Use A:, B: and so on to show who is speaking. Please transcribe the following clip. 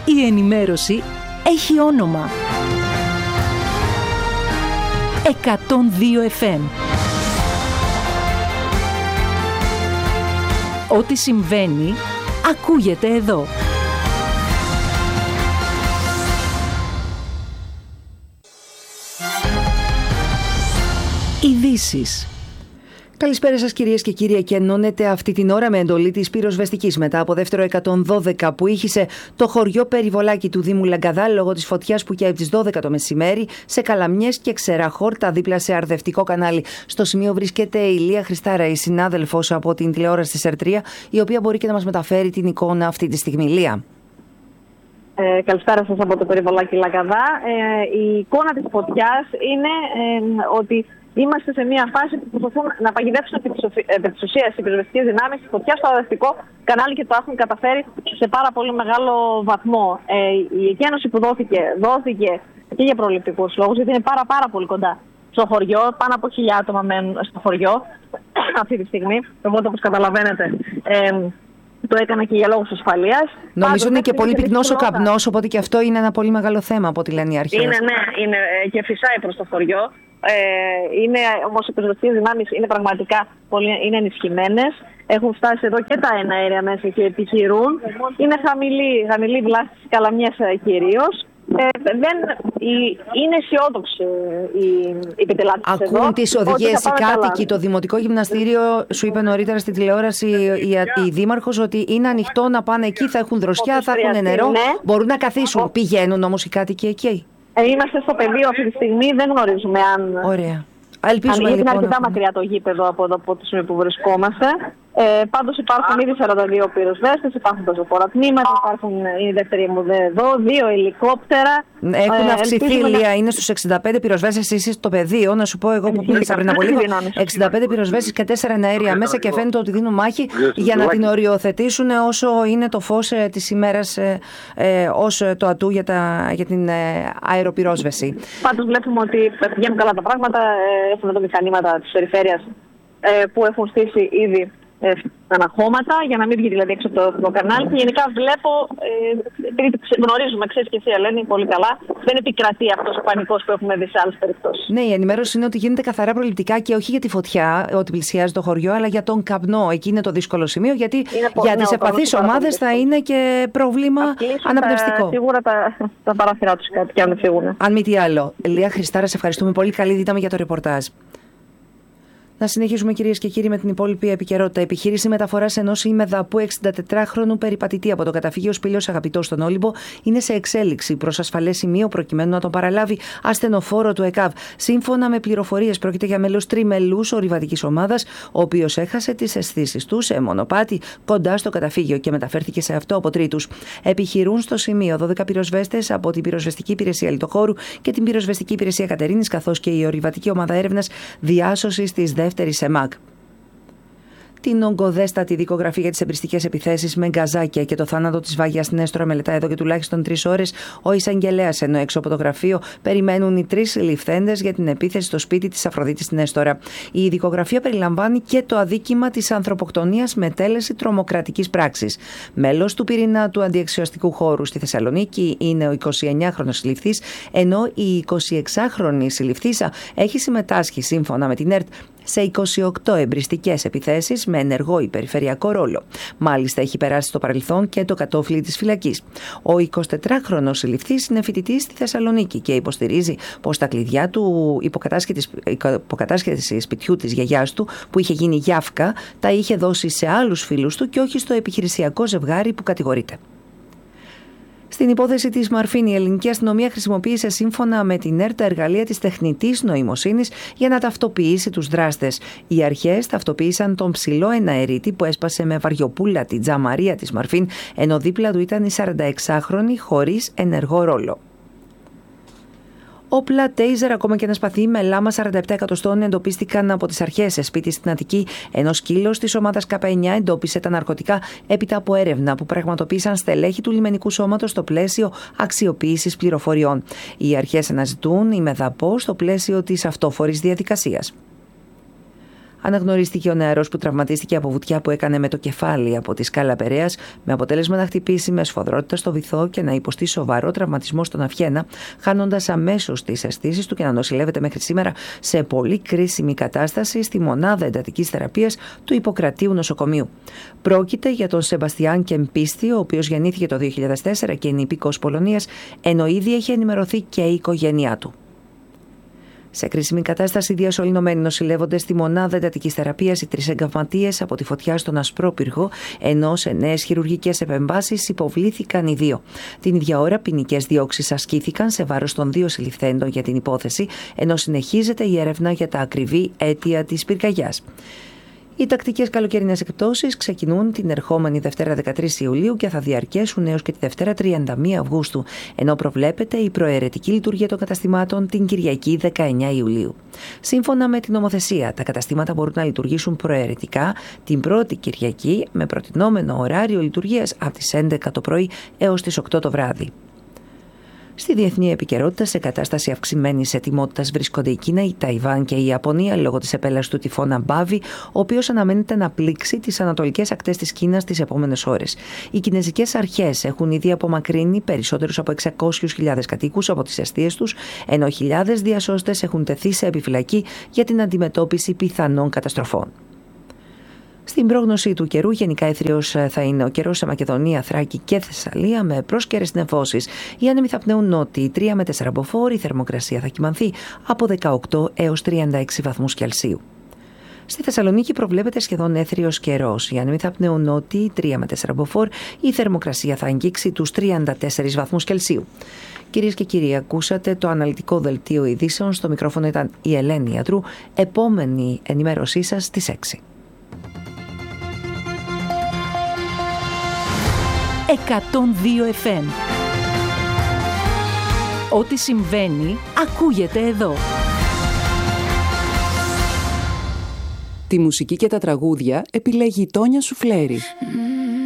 A: Η ενημέρωση έχει όνομα. 102 FM. Ό,τι συμβαίνει, ακούγεται εδώ. Ειδήσεις. Καλησπέρα σας κυρίες και κύριοι, και ενώνεται αυτή την ώρα με εντολή της πυροσβεστικής μετά από δεύτερο 112 που ήχησε το χωριό Περιβολάκι του Δήμου Λαγκαδά λόγω της φωτιάς που και από τις 12 το μεσημέρι σε Καλαμιές και Ξεραχόρτα δίπλα σε αρδευτικό κανάλι. Στο σημείο βρίσκεται η Λία Χριστάρα, η συνάδελφος από την τηλεόραση της ΕΡΤΡΙΑ, η οποία μπορεί και να μας μεταφέρει την εικόνα αυτή τη στιγμή. Λία.
B: Καλησπέρα σας από το Περιβολάκι Λαγκαδά. Η εικόνα της φωτιάς είναι ότι είμαστε σε μια φάση που προσπαθούν να παγιδεύσουν επί της ουσίας οι πυροσβεστικές δυνάμεις τη φωτιά στο αρδευτικό κανάλι και το έχουν καταφέρει σε πάρα πολύ μεγάλο βαθμό. Η εκένωση που δόθηκε και για προληπτικούς λόγους, γιατί είναι πάρα πολύ κοντά στο χωριό. Πάνω από 1.000 άτομα μένουν στο χωριό αυτή τη στιγμή. Οπότε, όπως καταλαβαίνετε, το έκανα και για λόγους ασφαλείας.
A: Νομίζω είναι και πολύ πυκνός ο καπνός, οπότε και αυτό είναι ένα πολύ μεγάλο θέμα από ό,τι λένε οι αρχές.
B: Είναι και φυσάει προς το χωριό. Όμως οι πυροσβεστικές δυνάμεις είναι πραγματικά είναι ενισχυμένες. Έχουν φτάσει εδώ και τα εναέρια μέσα και επιχειρούν. Είναι χαμηλή βλάστηση στις Καλαμιές κυρίως. Είναι αισιόδοξη η πετελάτη.
A: Ακούν τις οδηγίες οι κάτοικοι. Το Δημοτικό Γυμναστήριο σου είπε νωρίτερα στην τηλεόραση η Δήμαρχος ότι είναι ανοιχτό να πάνε εκεί, θα έχουν δροσιά, θα έχουν νερό, μπορούν να καθίσουν. Πηγαίνουν όμως οι κάτοικοι εκεί?
B: Είμαστε στο πεδίο αυτή τη στιγμή, δεν γνωρίζουμε αν.
A: Ωραία.
B: Ελπίζουμε, είναι αρκετά μακριά το γήπεδο από εδώ από το σημείο που βρισκόμαστε. Πάντως υπάρχουν ήδη 42 πυροσβέστες, υπάρχουν πεζοπόρα τμήματα, είναι η δεύτερη μου εδώ, 2 ελικόπτερα.
A: Έχουν αυξηθεί, Λία, είναι στους 65 πυροσβέστες. Εσύ στο πεδίο, να σου πω εγώ που μίλησα πριν από λίγο, 65 πυροσβέστες και 4 αέρια μέσα και φαίνεται ότι δίνουν μάχη για να την οριοθετήσουν όσο είναι το φως της ημέρας ως το ατού για την αεροπυρόσβεση.
B: Πάντως βλέπουμε ότι πηγαίνουν καλά τα πράγματα, έχουμε εδώ μηχανήματα της περιφέρειας που έχουν στήσει ήδη αναχώματα για να μην βγει δηλαδή έξω από το κανάλι. Και γενικά βλέπω, επειδή γνωρίζουμε, ξέρεις και εσύ Ελένη πολύ καλά, δεν επικρατεί αυτός ο πανικός που έχουμε δει σε άλλες περιπτώσεις.
A: Ναι, η ενημέρωση είναι ότι γίνεται καθαρά προληπτικά και όχι για τη φωτιά, ότι πλησιάζει το χωριό, αλλά για τον καπνό. Εκεί είναι το δύσκολο σημείο, γιατί για τις επαθείς ομάδες θα είναι και πρόβλημα αναπνευστικό.
B: Σίγουρα τα παράθυρά τους κάτι και αν δεν φύγουν.
A: Αν μη τι άλλο. Λία Χριστάρα, σε ευχαριστούμε πολύ. Καλή δύναμη για το ρεπορτάζ. Να συνεχίσουμε κυρίες και κύριοι με την υπόλοιπη επικαιρότητα. Επιχείρηση μεταφοράς ενός ημεδαπού 64χρονου περιπατητή από το καταφύγιο Σπήλιος Αγαπητός στον Όλυμπο είναι σε εξέλιξη προς ασφαλές σημείο προκειμένου να τον παραλάβει ασθενοφόρο του ΕΚΑΒ. Σύμφωνα με πληροφορίες, πρόκειται για μέλος τριμελούς ορειβατικής ομάδας, ο οποίος έχασε τις αισθήσεις του σε μονοπάτι κοντά στο καταφύγιο και μεταφέρθηκε σε αυτό από τρίτους. Επιχειρούν στο σημείο 12 πυροσβέστες από την Πυροσβεστική Υπηρεσία Λιτοχώρου και την Πυροσβεστική Υπηρεσία Κατερίνης, καθώς και η Ορειβατική Ομάδα Έρευνας Διάσωσης της δεύτερης ΕΜΑΚ. Την ογκοδέστατη δικογραφή για τις εμπριστικές επιθέσεις με γκαζάκια και το θάνατο της Βάγιας στην Έστωρα μελετά εδώ και τουλάχιστον 3 ώρες ο εισαγγελέας, ενώ έξω από το γραφείο περιμένουν οι 3 ληφθέντες για την επίθεση στο σπίτι της Αφροδίτης στην Έστωρα. Η δικογραφία περιλαμβάνει και το αδίκημα της ανθρωποκτονίας με τέλεση τρομοκρατικής πράξης. Μέλος του πυρήνα του αντιεξιαστικού χώρου στη Θεσσαλονίκη είναι ο 29χρονος συλληφθής, ενώ η 26χρονη συλληφθήσα έχει συμμετάσχει σύμφωνα με την ΕΡΤ σε 28 εμπριστικές επιθέσεις με ενεργό υπερηφερειακό ρόλο. Μάλιστα έχει περάσει στο παρελθόν και το κατόφλι της φυλακής. Ο 24χρονος συλληφθής είναι φοιτητής στη Θεσσαλονίκη και υποστηρίζει πως τα κλειδιά του υποκατάσχεση σπιτιού της γιαγιάς του, που είχε γίνει γιάφκα, τα είχε δώσει σε άλλους φίλους του και όχι στο επιχειρησιακό ζευγάρι που κατηγορείται. Στην υπόθεση της Μαρφίν, η ελληνική αστυνομία χρησιμοποίησε σύμφωνα με την ΕΡΤ τα εργαλεία της τεχνητής νοημοσύνης για να ταυτοποιήσει τους δράστες. Οι αρχές ταυτοποίησαν τον ψηλό εναερίτη που έσπασε με βαριοπούλα την τζαμαρία της Μαρφίν, ενώ δίπλα του ήταν η 46χρονη χωρίς ενεργό ρόλο. Όπλα, τέιζερ, ακόμα και ένα σπαθί με λάμα 47 εκατοστών εντοπίστηκαν από τις αρχές σε σπίτι στην Αττική, ενώ σκύλος της ομάδας K9 εντόπισε τα ναρκωτικά έπειτα από έρευνα που πραγματοποίησαν στελέχη του λιμενικού σώματος στο πλαίσιο αξιοποίησης πληροφοριών. Οι αρχές αναζητούν ημεδαπό στο πλαίσιο της αυτόφορης διαδικασίας. Αναγνωρίστηκε ο νεαρός που τραυματίστηκε από βουτιά που έκανε με το κεφάλι από τη σκάλα Περαίας, με αποτέλεσμα να χτυπήσει με σφοδρότητα στο βυθό και να υποστεί σοβαρό τραυματισμό στον αυχένα, χάνοντας αμέσως τις αισθήσεις του και να νοσηλεύεται μέχρι σήμερα σε πολύ κρίσιμη κατάσταση στη μονάδα εντατικής θεραπείας του Ιπποκρατίου νοσοκομείου. Πρόκειται για τον Σεμπαστιάν Κεμπίστη, ο οποίος γεννήθηκε το 2004 και είναι υπήκοος Πολωνίας, ενώ ήδη έχει ενημερωθεί και η οικογένειά του. Σε κρίσιμη κατάσταση διασωληνωμένοι νοσηλεύονται στη μονάδα εντατικής θεραπείας οι 3 εγκαυματίες από τη φωτιά στον Ασπρόπυργο, ενώ σε νέες χειρουργικές επεμβάσεις υποβλήθηκαν οι 2. Την ίδια ώρα ποινικές διώξεις ασκήθηκαν σε βάρος των 2 συλληφθέντων για την υπόθεση, ενώ συνεχίζεται η έρευνα για τα ακριβή αίτια της πυρκαγιάς. Οι τακτικές καλοκαιρινές εκπτώσεις ξεκινούν την ερχόμενη Δευτέρα 13 Ιουλίου και θα διαρκέσουν έως και τη Δευτέρα 31 Αυγούστου, ενώ προβλέπεται η προαιρετική λειτουργία των καταστημάτων την Κυριακή 19 Ιουλίου. Σύμφωνα με την νομοθεσία, τα καταστήματα μπορούν να λειτουργήσουν προαιρετικά την πρώτη Κυριακή με προτινόμενο ωράριο λειτουργίας από τις 11 το πρωί έως τις 8 το βράδυ. Στη διεθνή επικαιρότητα, σε κατάσταση αυξημένης ετοιμότητας βρίσκονται η Κίνα, η Ταϊβάν και η Ιαπωνία λόγω της επέλασης του τυφώνα Μπάβι, ο οποίος αναμένεται να πλήξει τις ανατολικές ακτές της Κίνας τις επόμενες ώρες. Οι κινεζικές αρχές έχουν ήδη απομακρύνει περισσότερους από 600.000 κατοίκους από τις εστίες τους, ενώ χιλιάδες διασώστες έχουν τεθεί σε επιφυλακή για την αντιμετώπιση πιθανών καταστροφών. Στην πρόγνωση του καιρού, γενικά έθριος θα είναι ο καιρός σε Μακεδονία, Θράκη και Θεσσαλία με πρόσκαιρες νεφώσεις. Οι άνεμοι θα πνέουν νότιοι 3 με 4 μποφόρ, η θερμοκρασία θα κυμανθεί από 18 έως 36 βαθμούς Κελσίου. Στη Θεσσαλονίκη προβλέπεται σχεδόν έθριος καιρός. Οι άνεμοι θα πνέουν νότιοι 3 με 4 μποφόρ, η θερμοκρασία θα αγγίξει τους 34 βαθμούς Κελσίου. Κυρίες και κύριοι, ακούσατε το αναλυτικό δελτίο ειδήσεων. Στο μικρόφωνο ήταν η Ελένη Ιατρού. Επόμενη ενημέρωσή σας στις 6.
C: 102 FM. Ό,τι συμβαίνει, ακούγεται εδώ.
D: Τη μουσική και τα τραγούδια επιλέγει η Τόνια Σουφλέρη.